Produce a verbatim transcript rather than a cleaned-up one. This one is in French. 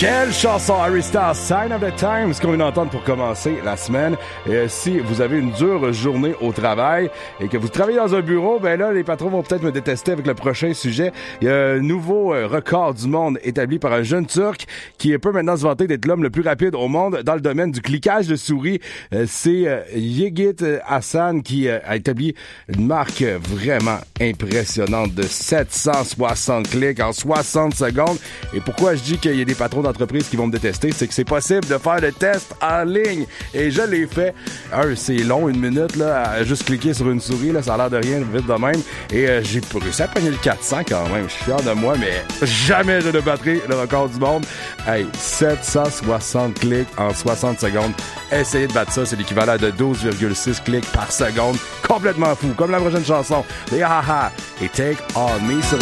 Quelle chanson, Harry Styles, Sign of the Times, qu'on vient d'entendre pour commencer la semaine. Et si vous avez une dure journée au travail et que vous travaillez dans un bureau, ben là, les patrons vont peut-être me détester avec le prochain sujet. Il y a un nouveau euh, record du monde établi par un jeune Turc qui peut maintenant se vanter d'être l'homme le plus rapide au monde dans le domaine du cliquage de souris. Euh, c'est euh, Yigit Hassan qui euh, a établi une marque vraiment impressionnante de sept cent soixante clics en soixante secondes. Et pourquoi je dis qu'il y a des patrons d'entreprises qui vont me détester, c'est que c'est possible de faire le test en ligne. Et je l'ai fait. Un, c'est long, une minute, là, à juste cliquer sur une souris, là, ça a l'air de rien, vite de même. Et euh, j'ai réussi à pogner le quatre cents quand même. Je suis fier de moi, mais jamais je ne battrai le record du monde. Hey, sept cent soixante clics en soixante secondes. Essayez de battre ça, c'est l'équivalent de douze virgule six clics par seconde. Complètement fou, comme la prochaine chanson. Les haha et Take On Me sur